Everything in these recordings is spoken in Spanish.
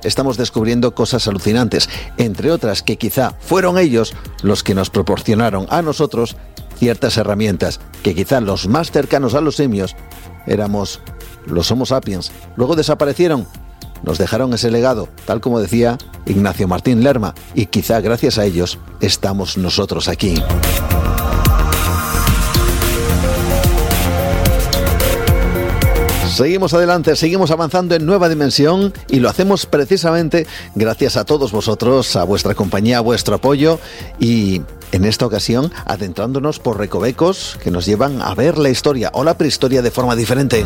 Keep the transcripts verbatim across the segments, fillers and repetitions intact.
estamos descubriendo cosas alucinantes, entre otras que quizá fueron ellos los que nos proporcionaron a nosotros ciertas herramientas, que quizá los más cercanos a los simios éramos los Homo sapiens. Luego desaparecieron, nos dejaron ese legado, tal como decía Ignacio Martín Lerma, y quizá gracias a ellos estamos nosotros aquí. Seguimos adelante, seguimos avanzando en Nueva Dimensión y lo hacemos precisamente gracias a todos vosotros, a vuestra compañía, a vuestro apoyo y en esta ocasión adentrándonos por recovecos que nos llevan a ver la historia o la prehistoria de forma diferente.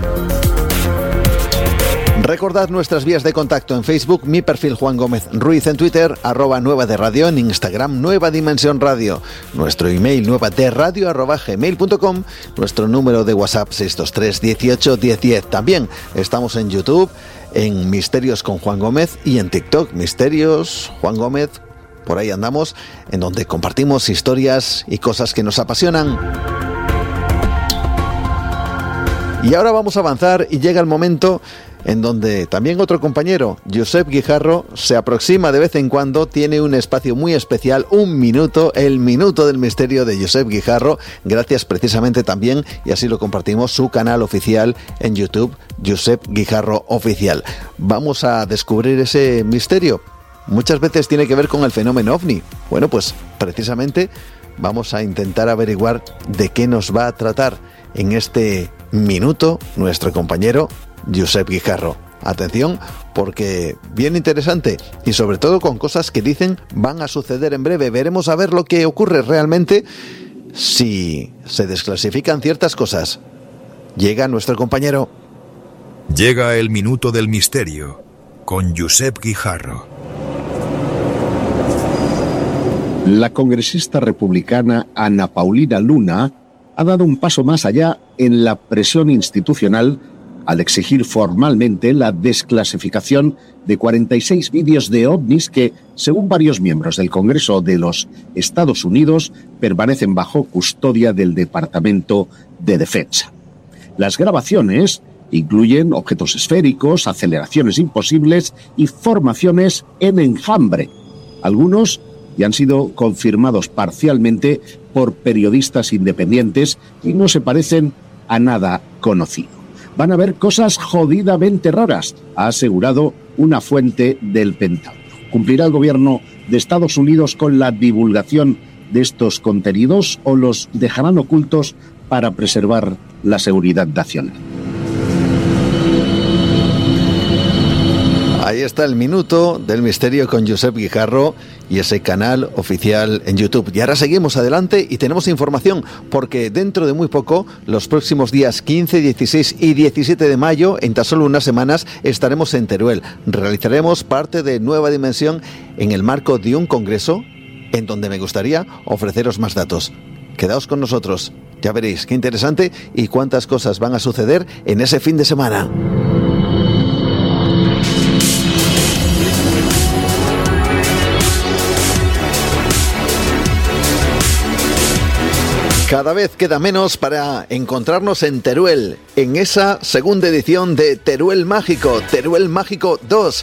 Recordad nuestras vías de contacto en Facebook, mi perfil Juan Gómez Ruiz, en Twitter, arroba Nueva de Radio, en Instagram, Nueva Dimensión Radio, nuestro email nueva de radio arroba gmail punto com, nuestro número de WhatsApp seis dos tres, dieciocho, diez diez. También estamos en YouTube, en Misterios con Juan Gómez y en TikTok, Misterios Juan Gómez, por ahí andamos, en donde compartimos historias y cosas que nos apasionan. Y ahora vamos a avanzar y llega el momento en donde también otro compañero, Josep Guijarro, se aproxima de vez en cuando, tiene un espacio muy especial, un minuto, el minuto del misterio de Josep Guijarro, gracias precisamente también, y así lo compartimos, su canal oficial en YouTube, Josep Guijarro Oficial. Vamos a descubrir ese misterio. Muchas veces tiene que ver con el fenómeno ovni. Bueno, pues precisamente vamos a intentar averiguar de qué nos va a tratar en este minuto nuestro compañero Josep Guijarro. Atención, porque bien interesante y sobre todo con cosas que dicen van a suceder en breve. Veremos a ver lo que ocurre realmente si se desclasifican ciertas cosas. Llega nuestro compañero. Llega el minuto del misterio con Josep Guijarro. La congresista republicana Ana Paulina Luna ha dado un paso más allá en la presión institucional al exigir formalmente la desclasificación de cuarenta y seis vídeos de ovnis que, según varios miembros del Congreso de los Estados Unidos, permanecen bajo custodia del Departamento de Defensa. Las grabaciones incluyen objetos esféricos, aceleraciones imposibles y formaciones en enjambre. Algunos ya han sido confirmados parcialmente por periodistas independientes y no se parecen a nada conocido. Van a haber cosas jodidamente raras, ha asegurado una fuente del Pentágono. ¿Cumplirá el gobierno de Estados Unidos con la divulgación de estos contenidos o los dejarán ocultos para preservar la seguridad nacional? Ahí está el minuto del misterio con Josep Guijarro y ese canal oficial en YouTube. Y ahora seguimos adelante y tenemos información porque dentro de muy poco, los próximos días quince, dieciséis y diecisiete de mayo, en tan solo unas semanas, estaremos en Teruel. Realizaremos parte de Nueva Dimensión en el marco de un congreso en donde me gustaría ofreceros más datos. Quedaos con nosotros, ya veréis qué interesante y cuántas cosas van a suceder en ese fin de semana. Cada vez queda menos para encontrarnos en Teruel, en esa segunda edición de Teruel Mágico, Teruel Mágico dos.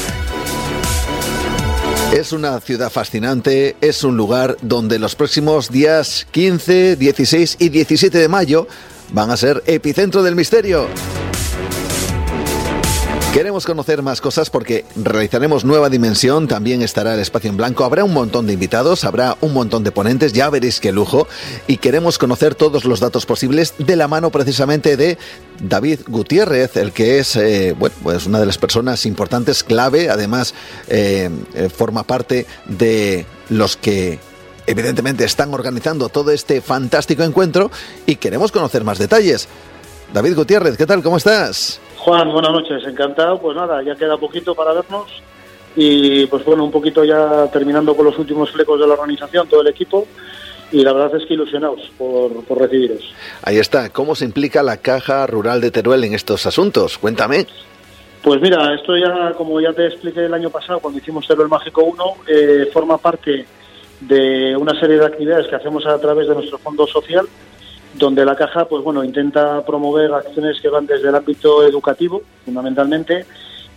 Es una ciudad fascinante, es un lugar donde los próximos días quince, dieciséis y diecisiete de mayo van a ser epicentro del misterio. Queremos conocer más cosas porque realizaremos Nueva Dimensión, también estará el espacio en blanco, habrá un montón de invitados, habrá un montón de ponentes, ya veréis qué lujo, y queremos conocer todos los datos posibles de la mano precisamente de David Gutiérrez, el que es eh, bueno, pues una de las personas importantes, clave, además eh, eh, forma parte de los que evidentemente están organizando todo este fantástico encuentro y queremos conocer más detalles. David Gutiérrez, ¿qué tal? ¿Cómo estás? Juan, buenas noches, encantado. Pues nada, ya queda poquito para vernos y pues bueno, un poquito ya terminando con los últimos flecos de la organización, todo el equipo, y la verdad es que ilusionados por, por recibiros. Ahí está, ¿cómo se implica la Caja Rural de Teruel en estos asuntos? Cuéntame. Pues mira, esto ya, como ya te expliqué el año pasado cuando hicimos Teruel Mágico uno, eh, forma parte de una serie de actividades que hacemos a través de nuestro fondo social, donde la Caja, pues bueno, intenta promover acciones que van desde el ámbito educativo, fundamentalmente,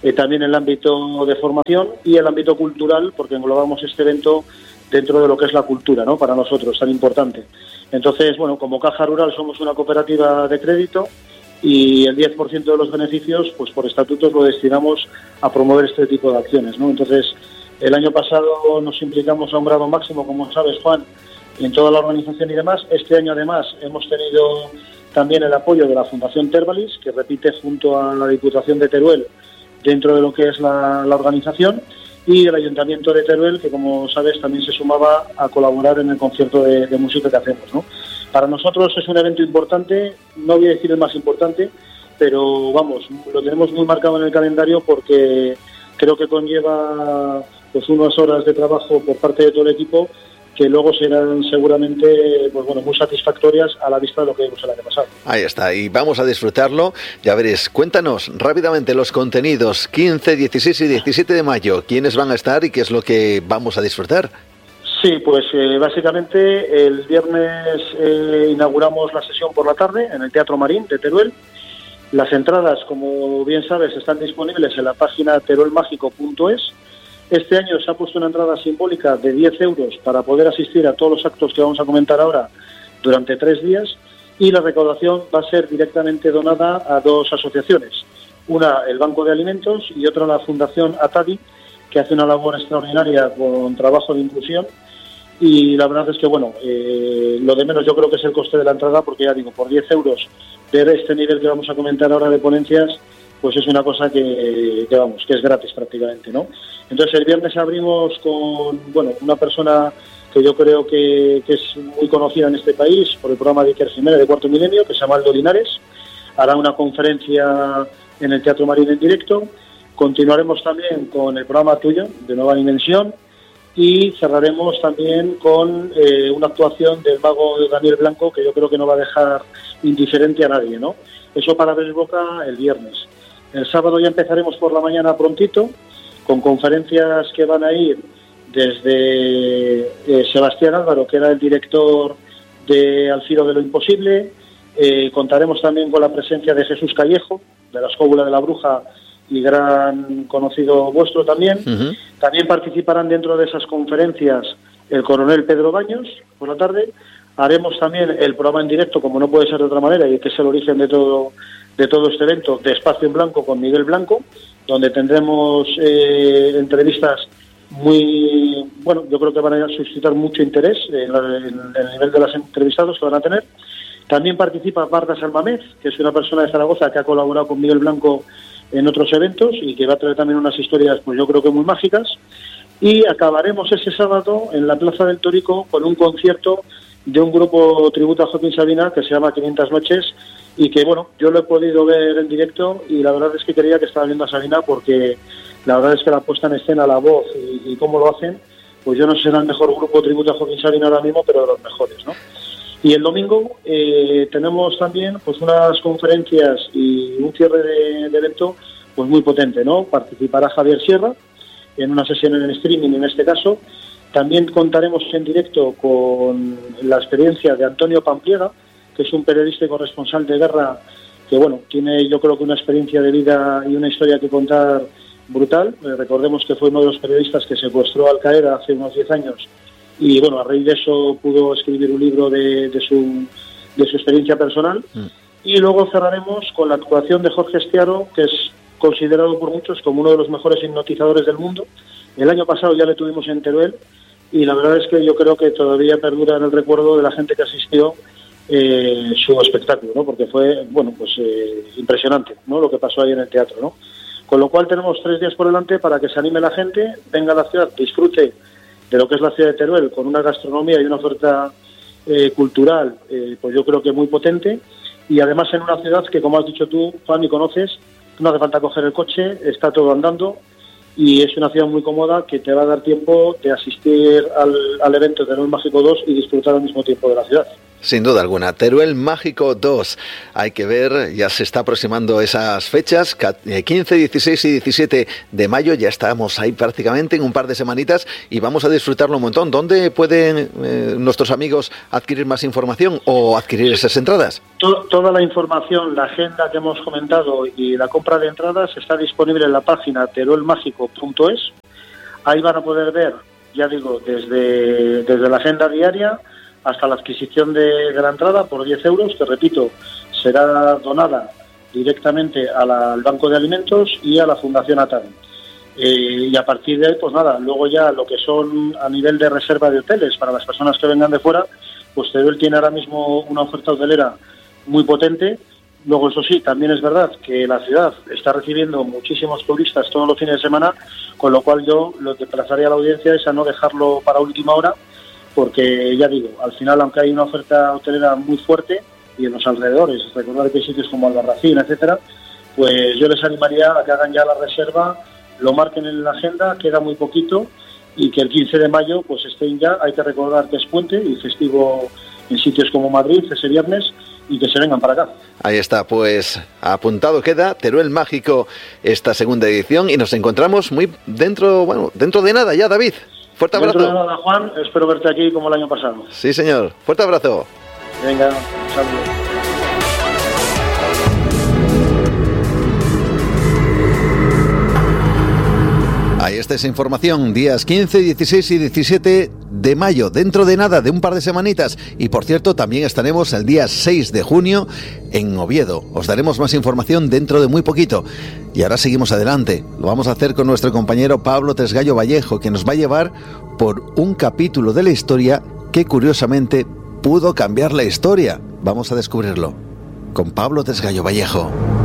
eh, también el ámbito de formación y el ámbito cultural, porque englobamos este evento dentro de lo que es la cultura, ¿no? Para nosotros, tan importante. Entonces, bueno, como Caja Rural somos una cooperativa de crédito y el diez por ciento de los beneficios, pues por estatutos lo destinamos a promover este tipo de acciones, ¿no? Entonces, el año pasado nos implicamos a un grado máximo, como sabes, Juan, en toda la organización y demás. Este año, además, hemos tenido también el apoyo de la Fundación Tervalis, que repite junto a la Diputación de Teruel dentro de lo que es la, la organización, y el Ayuntamiento de Teruel, que como sabes también se sumaba a colaborar en el concierto de, de música que hacemos, ¿no? Para nosotros es un evento importante, no voy a decir el más importante, pero vamos, lo tenemos muy marcado en el calendario porque creo que conlleva pues unas horas de trabajo por parte de todo el equipo que luego serán seguramente pues bueno, muy satisfactorias a la vista de lo que vimos el año pasado. Ahí está, y vamos a disfrutarlo. Ya veréis, cuéntanos rápidamente los contenidos, quince, dieciséis y diecisiete de mayo, quiénes van a estar y qué es lo que vamos a disfrutar. Sí, pues eh, básicamente el viernes eh, inauguramos la sesión por la tarde en el Teatro Marín de Teruel. Las entradas, como bien sabes, están disponibles en la página teruel mágico punto es. Este año se ha puesto una entrada simbólica de diez euros para poder asistir a todos los actos que vamos a comentar ahora durante tres días, y la recaudación va a ser directamente donada a dos asociaciones. Una, el Banco de Alimentos, y otra, la Fundación Atadi, que hace una labor extraordinaria con trabajo de inclusión. Y la verdad es que, bueno, eh, lo de menos yo creo que es el coste de la entrada, porque ya digo, por diez euros ver este nivel que vamos a comentar ahora de ponencias, pues es una cosa que, que vamos, que es gratis prácticamente, ¿no? Entonces el viernes abrimos con, bueno, una persona que yo creo que, que es muy conocida en este país por el programa de Iker Jiménez de Cuarto Milenio, que se llama Aldo Linares. Hará una conferencia en el Teatro Marín en directo. Continuaremos también con el programa tuyo, de Nueva Dimensión, y cerraremos también con eh, una actuación del mago Daniel Blanco, que yo creo que no va a dejar indiferente a nadie, ¿no? Eso para abrir boca el viernes. El sábado ya empezaremos por la mañana prontito, con conferencias que van a ir desde eh, Sebastián Álvaro, que era el director de Al filo de lo imposible. Eh, contaremos también con la presencia de Jesús Callejo, de la Escóbula de la Bruja, y gran conocido vuestro también. Uh-huh. También participarán dentro de esas conferencias el coronel Pedro Baños por la tarde. Haremos también el programa en directo, como no puede ser de otra manera, y que es el origen de todo, de todo este evento, de Espacio en Blanco con Miguel Blanco, donde tendremos eh, entrevistas muy, bueno, yo creo que van a suscitar mucho interés en, la, en, en el nivel de los entrevistados que van a tener. También participa Marta Salmamez, que es una persona de Zaragoza que ha colaborado con Miguel Blanco en otros eventos y que va a traer también unas historias, pues yo creo que muy mágicas. Y acabaremos ese sábado en la Plaza del Torico con un concierto de un grupo tributo a Joaquín Sabina que se llama quinientas noches, y que, bueno, yo lo he podido ver en directo y la verdad es que creía que estaba viendo a Sabina, porque la verdad es que la puesta en escena, la voz y, y cómo lo hacen, pues yo no sé si era el mejor grupo tributo a Joaquín Sabina ahora mismo, pero de los mejores, ¿no? Y el domingo eh, tenemos también pues unas conferencias y un cierre de, de evento pues muy potente, ¿no? Participará Javier Sierra en una sesión en el streaming en este caso. También contaremos en directo con la experiencia de Antonio Pampliega, que es un periodista y corresponsal de guerra que, bueno, tiene yo creo que una experiencia de vida y una historia que contar brutal. Eh, recordemos que fue uno de los periodistas que secuestró a Al Qaeda hace unos diez años y, bueno, a raíz de eso pudo escribir un libro de, de, su, de su experiencia personal. Mm. Y luego cerraremos con la actuación de Jorge Estiaro, que es considerado por muchos como uno de los mejores hipnotizadores del mundo. El año pasado ya le tuvimos en Teruel y la verdad es que yo creo que todavía perdura en el recuerdo de la gente que asistió eh, su espectáculo, ¿no? Porque fue, bueno, pues eh, impresionante, ¿no? Lo que pasó ahí en el teatro, ¿no? Con lo cual tenemos tres días por delante para que se anime la gente, venga a la ciudad, disfrute de lo que es la ciudad de Teruel, con una gastronomía y una oferta eh, cultural, eh, pues yo creo que muy potente, y además en una ciudad que, como has dicho tú, Juan, y conoces, no hace falta coger el coche, está todo andando, y es una ciudad muy cómoda que te va a dar tiempo de asistir al, al evento de Teruel Mágico dos y disfrutar al mismo tiempo de la ciudad. Sin duda alguna, Teruel Mágico dos. Hay que ver, ya se está aproximando esas fechas, quince, dieciséis y diecisiete de mayo, ya estamos ahí prácticamente en un par de semanitas y vamos a disfrutarlo un montón. ¿Dónde pueden eh, nuestros amigos adquirir más información o adquirir esas entradas? Toda la información, la agenda que hemos comentado y la compra de entradas está disponible en la página teruel mágico punto es. Ahí van a poder ver, ya digo, desde, desde la agenda diaria hasta la adquisición de, de la entrada por diez euros, que repito, será donada directamente a la, al Banco de Alimentos y a la Fundación ATAN. Eh, y a partir de ahí, pues nada, luego ya lo que son a nivel de reserva de hoteles para las personas que vengan de fuera, pues Teruel tiene ahora mismo una oferta hotelera muy potente. Luego, eso sí, también es verdad que la ciudad está recibiendo muchísimos turistas todos los fines de semana, con lo cual yo lo que plazaría a la audiencia es a no dejarlo para última hora, porque ya digo, al final, aunque hay una oferta hotelera muy fuerte y en los alrededores, recordar que hay sitios como Albarracín, etcétera, pues yo les animaría a que hagan ya la reserva, lo marquen en la agenda, queda muy poquito, y que el quince de mayo pues estén ya. Hay que recordar que es puente y festivo en sitios como Madrid ese viernes, y que se vengan para acá. Ahí está, pues apuntado queda Teruel Mágico, esta segunda edición, y nos encontramos muy dentro, bueno, dentro de nada ya, David. Fuerte abrazo. Dentro de nada, Juan, espero verte aquí como el año pasado. Sí, señor. Fuerte abrazo. Venga, un saludo. Ahí está esa información, días quince, dieciséis y diecisiete de mayo, dentro de nada, de un par de semanitas. Y por cierto, también estaremos el día seis de junio en Oviedo. Os daremos más información dentro de muy poquito. Y ahora seguimos adelante. Lo vamos a hacer con nuestro compañero Pablo Tresgallo Vallejo, que nos va a llevar por un capítulo de la historia que curiosamente pudo cambiar la historia. Vamos a descubrirlo con Pablo Tresgallo Vallejo.